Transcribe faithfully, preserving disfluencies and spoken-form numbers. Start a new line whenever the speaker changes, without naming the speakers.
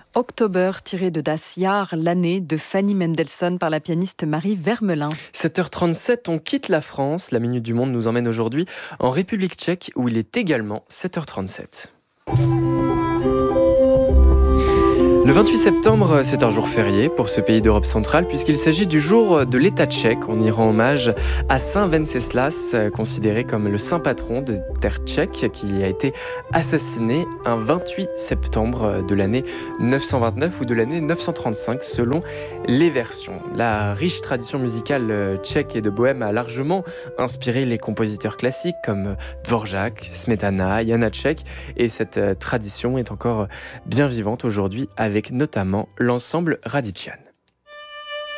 October, tiré de Das Jahr, l'année de Fanny Mendelssohn par la pianiste Marie Vermelin.
sept heures trente-sept, on quitte la France. La Minute du Monde nous emmène aujourd'hui en République tchèque où il est également sept heures trente-sept. Le vingt-huit septembre, c'est un jour férié pour ce pays d'Europe centrale puisqu'il s'agit du jour de l'État tchèque. On y rend hommage à Saint Venceslas, considéré comme le saint patron de terre tchèque, qui a été assassiné un vingt-huit septembre de l'année neuf cent vingt-neuf ou de l'année neuf cent trente-cinq selon les versions. La riche tradition musicale tchèque et de bohème a largement inspiré les compositeurs classiques comme Dvorak, Smetana, Janáček, et cette tradition est encore bien vivante aujourd'hui avec notamment l'ensemble Radician.